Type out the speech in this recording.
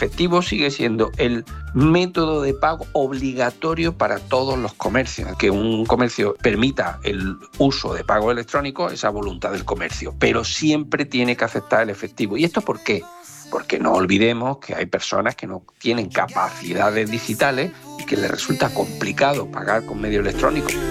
efectivo sigue siendo el método de pago obligatorio para todos los comercios. Que un comercio permita el uso de pago electrónico es a voluntad del comercio, pero siempre tiene que aceptar el efectivo. ¿Y esto por qué? Porque no olvidemos que hay personas que no tienen capacidades digitales y que les resulta complicado pagar con medios electrónicos.